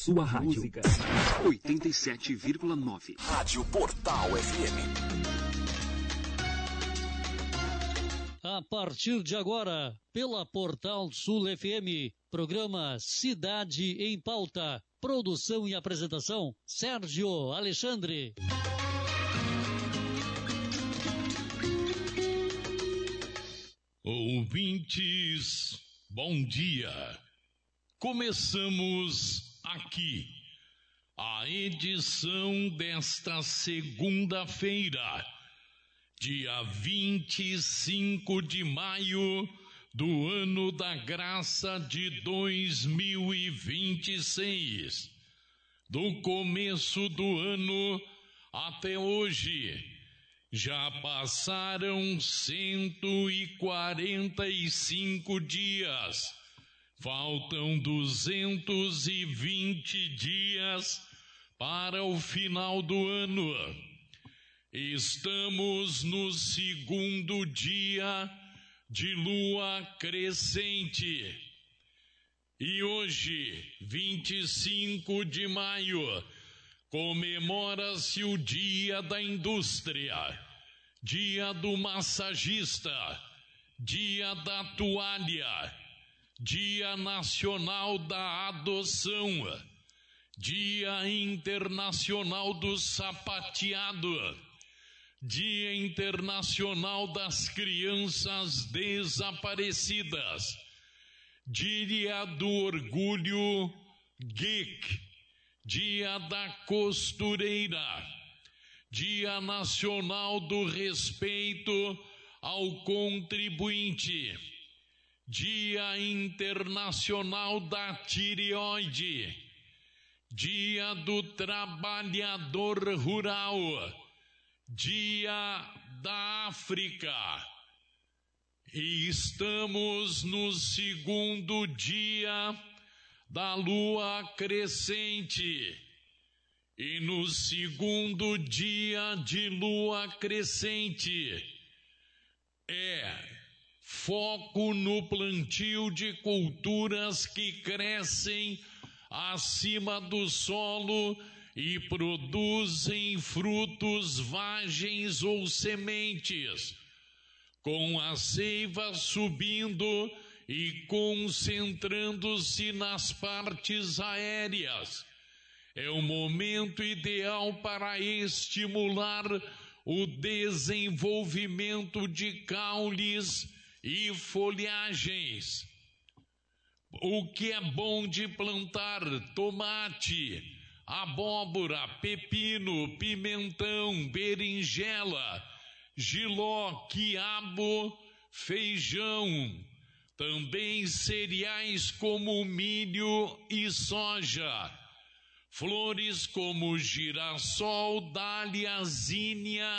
sua rádio. 87,9. Rádio Portal FM. A partir de agora, pela Portal Sul FM, programa Cidade em Pauta. Produção e apresentação, Sérgio Alexandre. Ouvintes, bom dia. Começamos aqui a edição desta segunda-feira, dia 25 de maio do ano da graça de 2026. Do começo do ano até hoje, já passaram 145 dias. Faltam 220 dias para o final do ano. Estamos no segundo dia de lua crescente. E hoje, 25 de maio, comemora-se o Dia da Indústria, Dia do Massagista, Dia da Toalha, Dia Nacional da Adoção, Dia Internacional do Sapateado, Dia Internacional das Crianças Desaparecidas, Dia do Orgulho Geek, Dia da Costureira, Dia Nacional do Respeito ao Contribuinte, Dia Internacional da Tireoide, Dia do Trabalhador Rural, Dia da África. E estamos no segundo dia da lua crescente. E no segundo dia de lua crescente foco no plantio de culturas que crescem acima do solo e produzem frutos, vagens ou sementes, com a seiva subindo e concentrando-se nas partes aéreas. É o momento ideal para estimular o desenvolvimento de caules e folhagens. O que é bom de plantar? Tomate, abóbora, pepino, pimentão, berinjela, jiló, quiabo, feijão. Também cereais como milho e soja. Flores como girassol, dália, zinnia